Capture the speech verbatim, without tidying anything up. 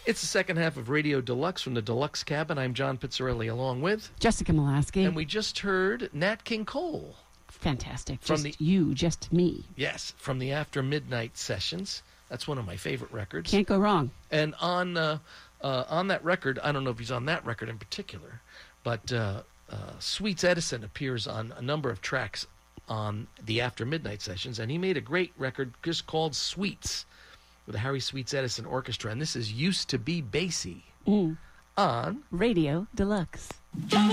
It's the second half of Radio Deluxe from the Deluxe Cabin. I'm John Pizzarelli along with Jessica Molaski. And we just heard Nat King Cole. Fantastic. From just the, you, just me. Yes, from the After Midnight Sessions. That's one of my favorite records. Can't go wrong. And on uh, uh, on that record, I don't know if he's on that record in particular, but uh, uh, Sweets Edison appears on a number of tracks on the After Midnight Sessions, and he made a great record just called Sweets with the Harry Sweets Edison Orchestra, and this is Used to Be Bassy mm. on Radio Deluxe.